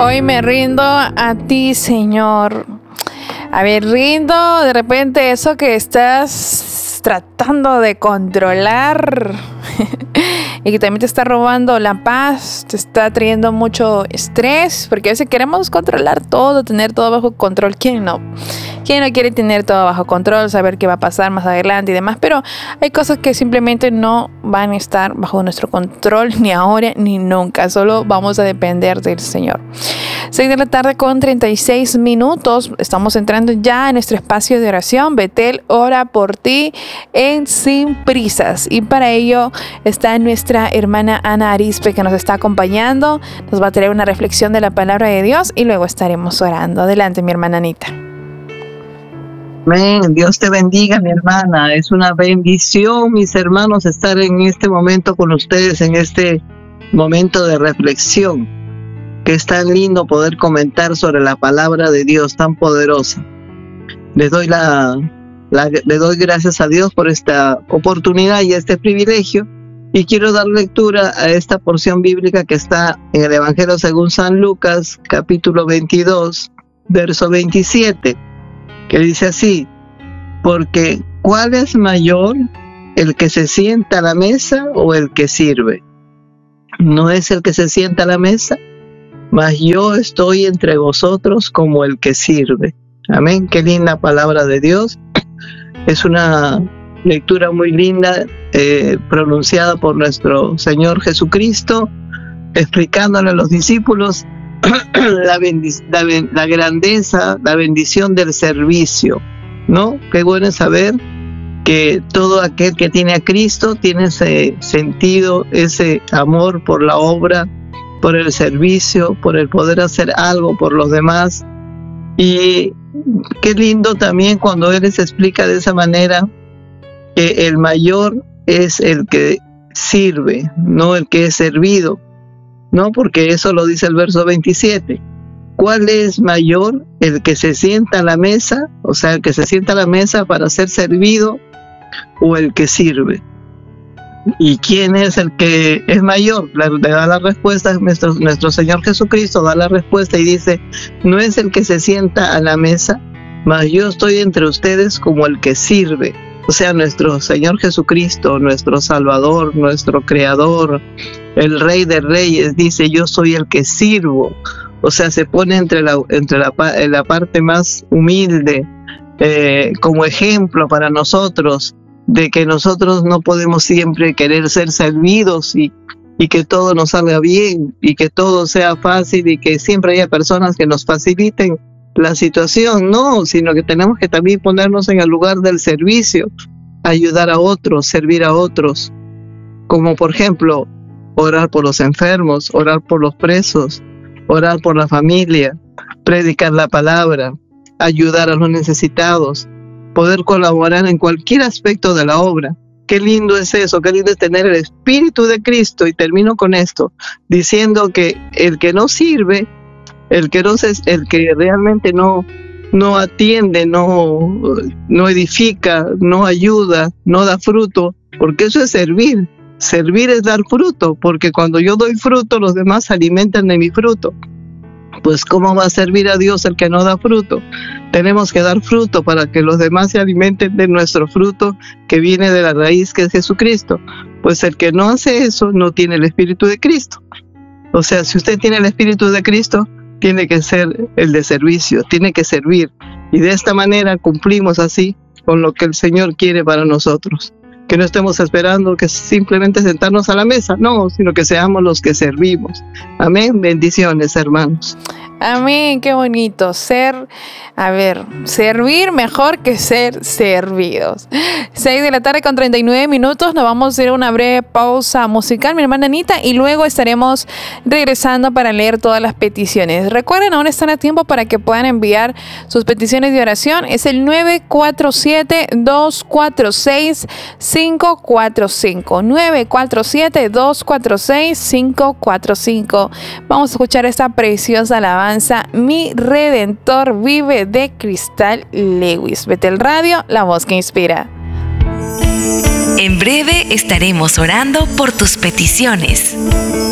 Hoy me rindo a ti, Señor. A ver, rindo de repente eso que estás tratando de controlar y que también te está robando la paz, te está trayendo mucho estrés, porque a veces queremos controlar todo, tener todo bajo control. ¿Quién no? ¿Quién no quiere tener todo bajo control, saber qué va a pasar más adelante y demás? Pero hay cosas que simplemente no van a estar bajo nuestro control ni ahora ni nunca. Solo vamos a depender del Señor. 6 de la tarde con 36 minutos. Estamos entrando ya en nuestro espacio de oración. Betel ora por ti en Sin Prisas. Y para ello está nuestra hermana Ana Arispe, que nos está acompañando. Nos va a traer una reflexión de la palabra de Dios y luego estaremos orando. Adelante, mi hermana Anita. Amén. Dios te bendiga, mi hermana. Es una bendición, mis hermanos, estar en este momento con ustedes, en este momento de reflexión, que es tan lindo poder comentar sobre la palabra de Dios tan poderosa. Le doy gracias a Dios por esta oportunidad y este privilegio, y quiero dar lectura a esta porción bíblica que está en el Evangelio según San Lucas, capítulo 22, verso 27. Que dice así: porque ¿cuál es mayor, el que se sienta a la mesa o el que sirve? No es el que se sienta a la mesa, mas yo estoy entre vosotros como el que sirve. Amén. Qué linda palabra de Dios. Es una lectura muy linda, pronunciada por nuestro Señor Jesucristo, explicándole a los discípulos la grandeza, la bendición del servicio, ¿no? Qué bueno es saber que todo aquel que tiene a Cristo tiene ese sentido, ese amor por la obra, por el servicio, por el poder hacer algo por los demás. Y qué lindo también cuando Él les explica de esa manera que el mayor es el que sirve, no el que es servido. No, porque eso lo dice el verso 27. ¿Cuál es mayor, el que se sienta a la mesa, o sea, el que se sienta a la mesa para ser servido, o el que sirve? ¿Y quién es el que es mayor? Le da la respuesta, nuestro Señor Jesucristo da la respuesta y dice: no es el que se sienta a la mesa, mas yo estoy entre ustedes como el que sirve. O sea, nuestro Señor Jesucristo, nuestro Salvador, nuestro Creador, el Rey de Reyes, dice: yo soy el que sirvo. O sea, se pone entre la parte más humilde, como ejemplo para nosotros, de que nosotros no podemos siempre querer ser servidos y que todo nos salga bien y que todo sea fácil y que siempre haya personas que nos faciliten la situación. No, sino que tenemos que también ponernos en el lugar del servicio, ayudar a otros, servir a otros, como por ejemplo orar por los enfermos, orar por los presos, orar por la familia, predicar la palabra, ayudar a los necesitados, poder colaborar en cualquier aspecto de la obra. Qué lindo es eso, qué lindo es tener el Espíritu de Cristo. Y termino con esto, diciendo que el que no sirve, el que realmente no atiende, no edifica, no ayuda, no da fruto, porque eso es servir. Servir es dar fruto, porque cuando yo doy fruto, los demás se alimentan de mi fruto. Pues ¿cómo va a servir a Dios el que no da fruto? Tenemos que dar fruto para que los demás se alimenten de nuestro fruto que viene de la raíz, que es Jesucristo. Pues el que no hace eso no tiene el Espíritu de Cristo. O sea, si usted tiene el Espíritu de Cristo, tiene que ser el de servicio, tiene que servir. Y de esta manera cumplimos así con lo que el Señor quiere para nosotros. Que no estemos esperando que simplemente sentarnos a la mesa, no, sino que seamos los que servimos. Amén. Bendiciones, hermanos. Amén, qué bonito. Servir mejor que ser servidos. 6 de la tarde con 39 minutos. Nos vamos a hacer una breve pausa musical, mi hermana Anita, y luego estaremos regresando para leer todas las peticiones. Recuerden, aún están a tiempo para que puedan enviar sus peticiones de oración. Es el 947-246-545. 947-246-545. Vamos a escuchar esta preciosa alabanza. Mi Redentor vive, de Crystal Lewis. Betel Radio, la voz que inspira. En breve estaremos orando por tus peticiones.